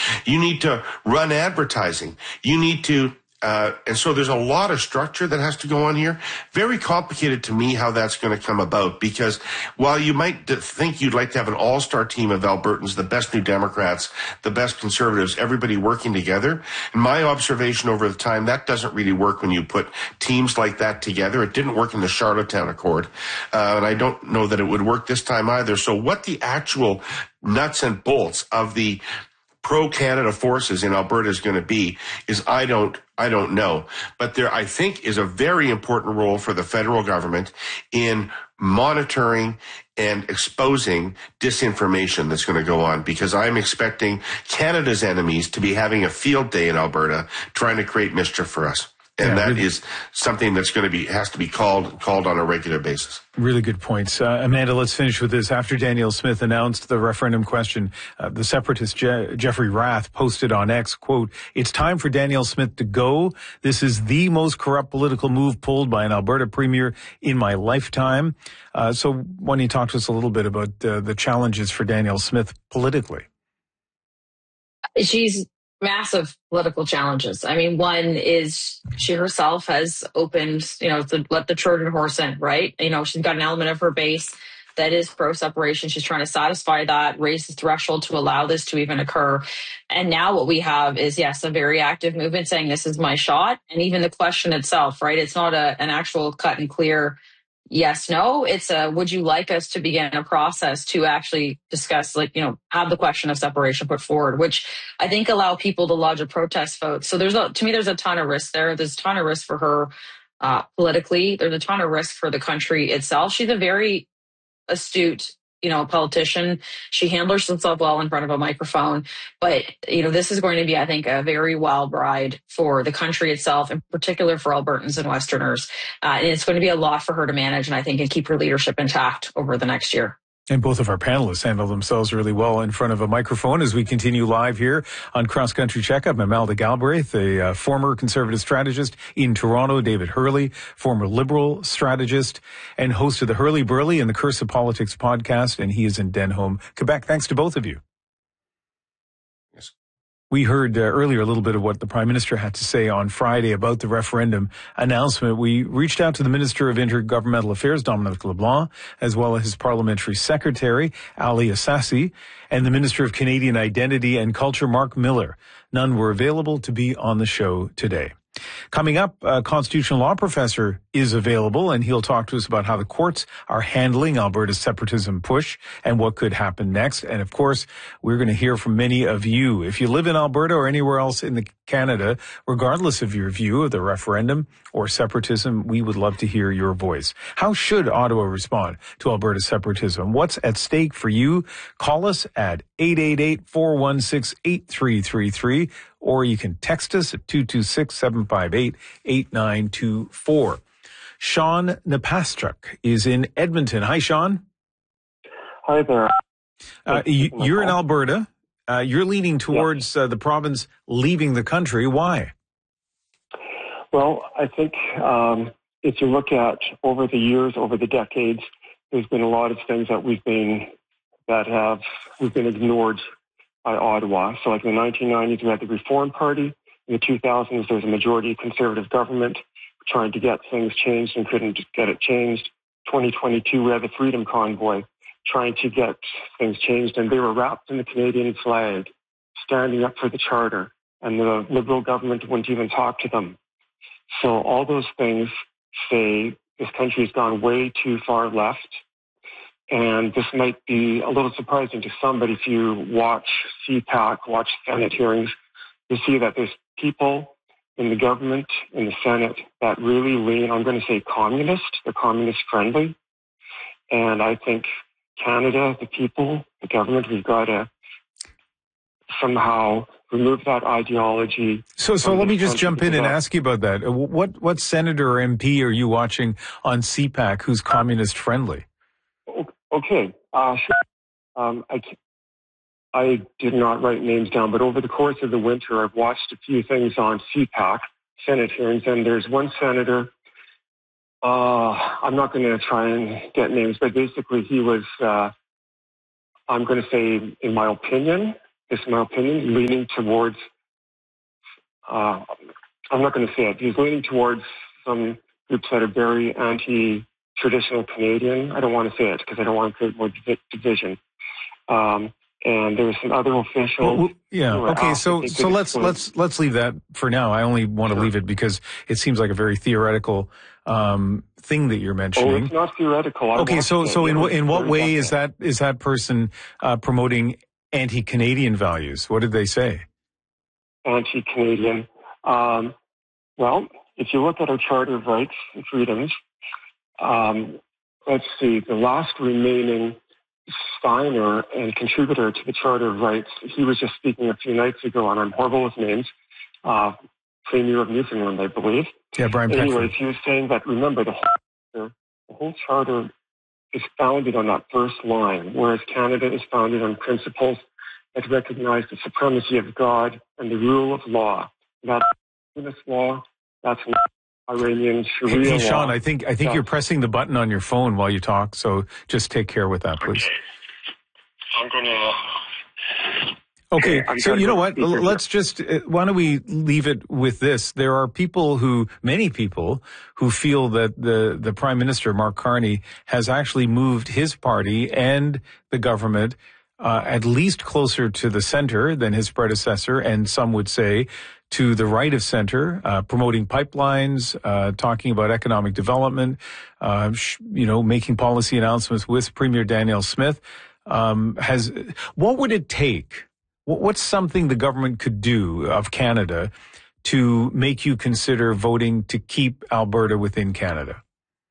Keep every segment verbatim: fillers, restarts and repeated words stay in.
You need to run advertising. You need to Uh, and so there's a lot of structure that has to go on here. Very complicated to me how that's going to come about, because while you might think you'd like to have an all-star team of Albertans, the best New Democrats, the best Conservatives, everybody working together, in my observation over the time, that doesn't really work when you put teams like that together. It didn't work in the Charlottetown Accord, uh, and I don't know that it would work this time either. So what the actual nuts and bolts of the pro-Canada forces in Alberta is going to be is I don't I don't know. But there, I think, is a very important role for the federal government in monitoring and exposing disinformation that's going to go on, because I'm expecting Canada's enemies to be having a field day in Alberta trying to create mischief for us. And yeah, that really, is something that's going to be, has to be called, called on a regular basis. Really good points. Uh, Amanda, let's finish with this. After Danielle Smith announced the referendum question, uh, the separatist Je- Jeffrey Rath posted on X, quote, "It's time for Danielle Smith to go. This is the most corrupt political move pulled by an Alberta premier in my lifetime." Uh, so why don't you talk to us a little bit about uh, the challenges for Danielle Smith politically? She's massive political challenges. I mean, one is she herself has opened, you know, to let the Trojan horse in, right? You know, she's got an element of her base that is pro-separation. She's trying to satisfy that, raise the threshold to allow this to even occur. And now what we have is, yes, a very active movement saying this is my shot. And even the question itself, right? It's not a, an actual cut and clear yes, no. It's a, would you like us to begin a process to actually discuss, like, you know, have the question of separation put forward, which I think allow people to lodge a protest vote. So there's a, to me, there's a ton of risk there. There's a ton of risk for her uh, politically. There's a ton of risk for the country itself. She's a very astute, you know, politician. She handles herself well in front of a microphone. But, you know, this is going to be, I think, a very wild ride for the country itself, in particular for Albertans and Westerners. Uh, and it's going to be a lot for her to manage, and I think, and keep her leadership intact over the next year. And both of our panelists handle themselves really well in front of a microphone as we continue live here on Cross Country Checkup. Imelda Galbraith, a uh, former Conservative strategist in Toronto, David Hurley, former Liberal strategist and host of the Hurley Burley and the Curse of Politics podcast, and he is in Denholm, Quebec. Thanks to both of you. We heard uh, earlier a little bit of what the Prime Minister had to say on Friday about the referendum announcement. We reached out to the Minister of Intergovernmental Affairs, Dominic LeBlanc, as well as his Parliamentary Secretary, Ali Assassi, and the Minister of Canadian Identity and Culture, Mark Miller. None were available to be on the show today. Coming up, a constitutional law professor is available, and he'll talk to us about how the courts are handling Alberta's separatism push and what could happen next. And of course, we're going to hear from many of you. If you live in Alberta or anywhere else in the Canada, regardless of your view of the referendum or separatism, we would love to hear your voice. How should Ottawa respond to Alberta's separatism? What's at stake for you? Call us at eight eight eight, four one six, eight three three three, or you can text us at two two six, seven five eight, eight nine two four. Sean Napaschuk is in Edmonton. Hi, Sean. Hi there. Uh, you, you're in Alberta. Uh, you're leaning towards uh, the province leaving the country. Why? Well, I think um, if you look at over the years, over the decades, there's been a lot of things that we've been that have we've been ignored by Ottawa. So, like in the nineteen nineties, we had the Reform Party. In the two thousands, there was a majority Conservative government trying to get things changed and couldn't get it changed. twenty twenty-two, we had the Freedom Convoy trying to get things changed, and they were wrapped in the Canadian flag, standing up for the Charter, and the Liberal government wouldn't even talk to them. So all those things say this country has gone way too far left, and this might be a little surprising to some, but if you watch C PAC, watch Senate hearings, you see that there's people in the government, in the Senate, that really lean, I'm going to say communist, they're communist friendly, and I think Canada, the people, the government, we've got to somehow remove that ideology. So, so let me just jump in and ask you about that. What, what senator or M P are you watching on C PAC who's communist friendly? Okay, uh, sure. Um, I, I did not write names down, but over the course of the winter, I've watched a few things on C PAC, Senate hearings, and there's one senator. Uh, I'm not going to try and get names, but basically he was, uh, I'm going to say, in my opinion, this is my opinion, leaning towards, uh, I'm not going to say it, he's leaning towards some groups that are very anti-traditional Canadian. I don't want to say it because I don't want to create more division. Um, and there's some other officials. Well, well, yeah. Okay. So, so let's explain. let's let's leave that for now. I only want to Sure. leave it because it seems like a very theoretical um, thing that you're mentioning. Oh, it's not theoretical. I okay. So, it. so in what in what way is that? that is that person uh, promoting anti-Canadian values? What did they say? Anti-Canadian. Um, well, if you look at our Charter of Rights and Freedoms, um, let's see, the last remaining signer and contributor to the Charter of Rights, he was just speaking a few nights ago, and I'm horrible with names, uh, Premier of Newfoundland, I believe. Yeah, Brian Peckford. Anyways, he was saying that, remember, the whole, the whole Charter is founded on that first line, whereas Canada is founded on principles that recognize the supremacy of God and the rule of law. That's this law, that's not Iranian Sharia Hey, hey law. Sean, I think I think That's, you're pressing the button on your phone while you talk, so just take care with that, please. Okay. I'm gonna. Okay, I'm so you know what? speaker Let's just, uh, why don't we leave it with this? There are people who, many people, who feel that the, the Prime Minister, Mark Carney, has actually moved his party and the government uh, at least closer to the center than his predecessor, and some would say to the right of center, uh, promoting pipelines, uh, talking about economic development, uh, sh- you know, making policy announcements with Premier Danielle Smith. Um, has, what would it take? What's something the government could do of Canada to make you consider voting to keep Alberta within Canada?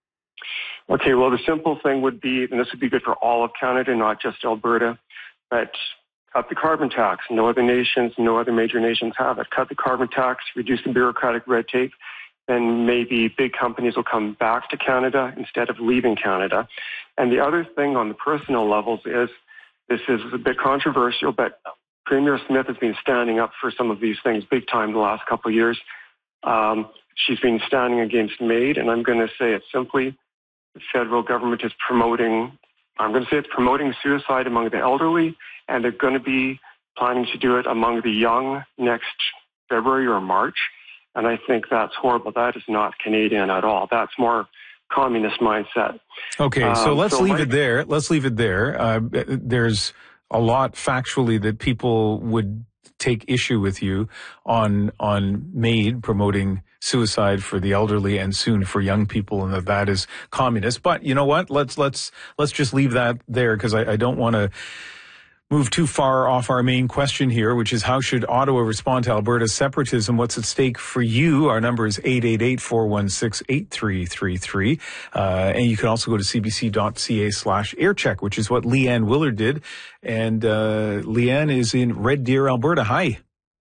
Okay, well, the simple thing would be, and this would be good for all of Canada, not just Alberta, but cut the carbon tax. No other nations, no other major nations have it. Cut the carbon tax, reduce the bureaucratic red tape, then maybe big companies will come back to Canada instead of leaving Canada. And the other thing on the personal levels is, this is a bit controversial, but Premier Smith has been standing up for some of these things big time the last couple of years. Um, she's been standing against MAID, and I'm going to say it simply, the federal government is promoting, I'm going to say it's promoting suicide among the elderly, and they're going to be planning to do it among the young next February or March. And I think that's horrible. That is not Canadian at all. That's more communist mindset. Okay, so um, let's so leave my, it there. Let's leave it there. Uh, there's a lot factually that people would take issue with you on on MAID promoting suicide for the elderly and soon for young people, and that that is communist. But you know what? Let's let's let's just leave that there, because I, I don't want to move too far off our main question here, which is how should Ottawa respond to Alberta's separatism? What's at stake for you? Our number is eight eight eight, four one six, eight three three three. Uh, and you can also go to cbc.ca slash aircheck, which is what Leanne Willard did. And uh, Leanne is in Red Deer, Alberta. Hi.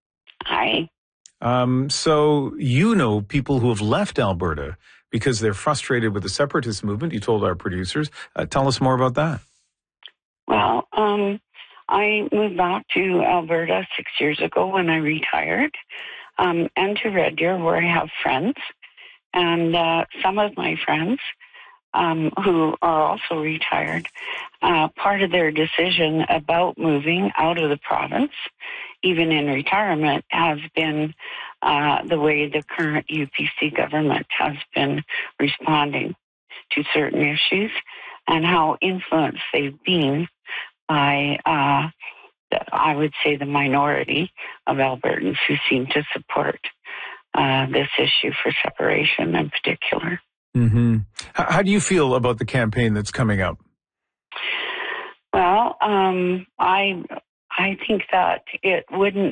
Hi. Um, so you know people who have left Alberta because they're frustrated with the separatist movement. You told our producers. Uh, tell us more about that. Well, um, I moved back to Alberta six years ago when I retired, um, and to Red Deer, where I have friends. And uh, some of my friends um, who are also retired, uh, part of their decision about moving out of the province, even in retirement, has been uh, the way the current U P C government has been responding to certain issues and how influenced they've been by, uh, the, I would say, the minority of Albertans who seem to support uh, this issue for separation in particular. Mm-hmm. How, how do you feel about the campaign that's coming up? Well, um, I I think that it wouldn't,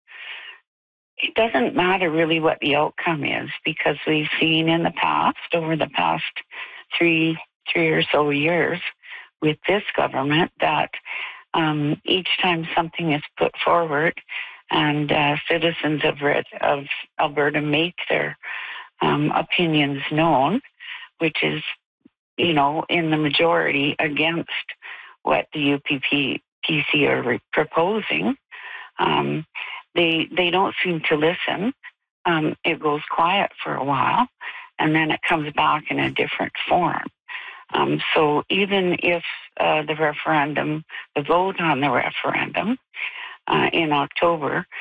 it doesn't matter really what the outcome is, because we've seen in the past, over the past three, three or so years with this government, that um, each time something is put forward and uh, citizens of, Red, of Alberta make their um, opinions known, which is, you know, in the majority against what the U P P C are re- proposing, um, they they don't seem to listen. Um, it goes quiet for a while, and then it comes back in a different form. Um, so even if uh, the referendum, the vote on the referendum uh, in October.